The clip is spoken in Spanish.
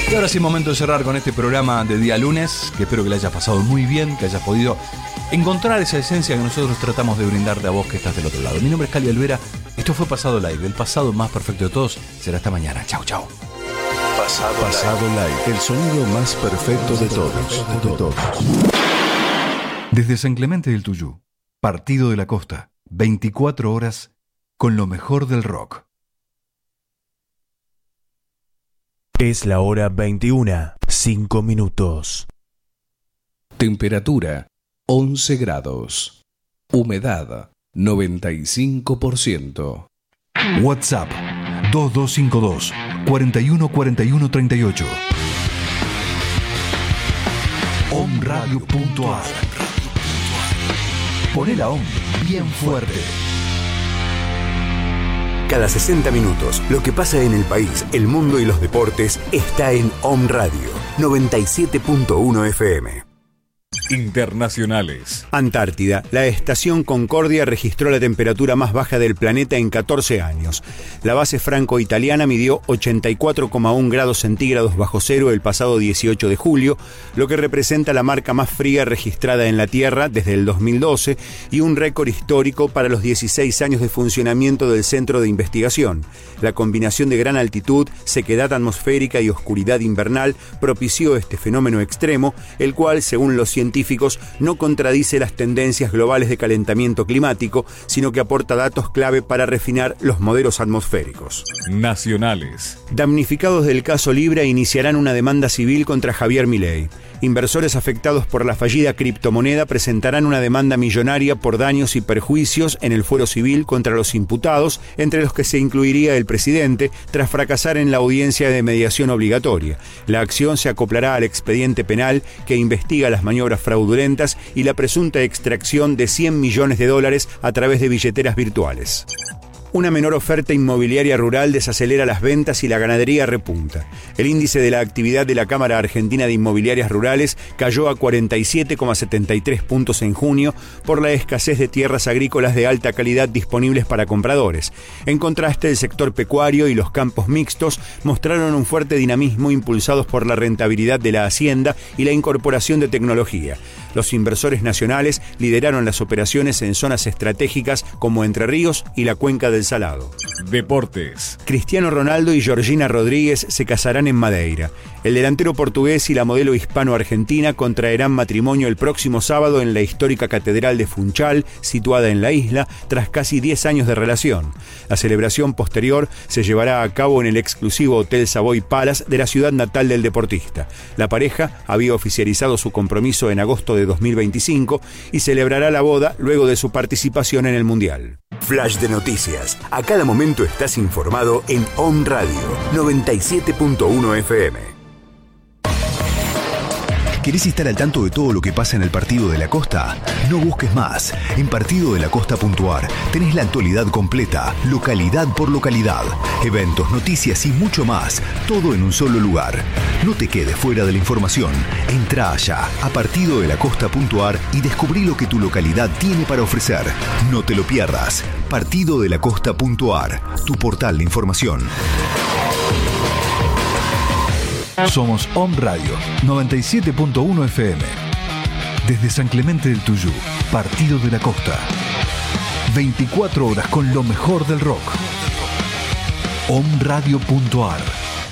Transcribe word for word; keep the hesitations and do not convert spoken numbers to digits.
Y ahora sí, momento de cerrar con este programa de día lunes, que espero que le hayas pasado muy bien, que hayas podido encontrar esa esencia que nosotros tratamos de brindarte a vos que estás del otro lado. Mi nombre es Cali Olvera, esto fue Pasado Live, el pasado más perfecto de todos. Será hasta mañana. Chau, chau. Pasado, Pasado Live. Live, el sonido más perfecto de todos, de todos. Desde San Clemente del Tuyú, Partido de la Costa, veinticuatro horas con lo mejor del rock. Es la hora veintiuna, cinco minutos. Temperatura once grados. Humedad noventa y cinco por ciento. WhatsApp dos dos cinco dos, cuatro uno cuatro uno tres ocho. Omradio punto ar. Poné la Om bien fuerte. Cada sesenta minutos, lo que pasa en el país, el mundo y los deportes está en Om Radio noventa y siete punto uno F M. Internacionales. Antártida. La estación Concordia registró la temperatura más baja del planeta en catorce años. La base franco-italiana midió ochenta y cuatro coma uno grados centígrados bajo cero el pasado dieciocho de julio, lo que representa la marca más fría registrada en la Tierra desde el dos mil doce y un récord histórico para los dieciséis años de funcionamiento del centro de investigación. La combinación de gran altitud, sequedad atmosférica y oscuridad invernal propició este fenómeno extremo, el cual, según los científicos, no contradice las tendencias globales de calentamiento climático, sino que aporta datos clave para refinar los modelos atmosféricos. Nacionales. Damnificados del caso Libra iniciarán una demanda civil contra Javier Milei. Inversores afectados por la fallida criptomoneda presentarán una demanda millonaria por daños y perjuicios en el fuero civil contra los imputados, entre los que se incluiría el presidente, tras fracasar en la audiencia de mediación obligatoria. La acción se acoplará al expediente penal que investiga las maniobras fraudulentas y la presunta extracción de cien millones de dólares a través de billeteras virtuales. Una menor oferta inmobiliaria rural desacelera las ventas y la ganadería repunta. El índice de la actividad de la Cámara Argentina de Inmobiliarias Rurales cayó a cuarenta y siete coma setenta y tres puntos en junio por la escasez de tierras agrícolas de alta calidad disponibles para compradores. En contraste, el sector pecuario y los campos mixtos mostraron un fuerte dinamismo impulsados por la rentabilidad de la hacienda y la incorporación de tecnología. Los inversores nacionales lideraron las operaciones en zonas estratégicas como Entre Ríos y la Cuenca del Salado. Deportes. Cristiano Ronaldo y Georgina Rodríguez se casarán en Madeira. El delantero portugués y la modelo hispano-argentina contraerán matrimonio el próximo sábado en la histórica Catedral de Funchal, situada en la isla, tras casi diez años de relación. La celebración posterior se llevará a cabo en el exclusivo Hotel Savoy Palace de la ciudad natal del deportista. La pareja había oficializado su compromiso en agosto de dos mil veinticinco y celebrará la boda luego de su participación en el Mundial. Flash de noticias. A cada momento estás informado en Om Radio noventa y siete punto uno F M. ¿Querés estar al tanto de todo lo que pasa en el Partido de la Costa? No busques más. En partido de la costa punto ar tenés la actualidad completa, localidad por localidad, eventos, noticias y mucho más, todo en un solo lugar. No te quedes fuera de la información. Entrá allá a partido de la costa punto ar y descubrí lo que tu localidad tiene para ofrecer. No te lo pierdas. partido de la costa punto ar, tu portal de información. Somos Om Radio noventa y siete punto uno F M. Desde San Clemente del Tuyú, Partido de la Costa. veinticuatro horas con lo mejor del rock. Om Radio punto ar.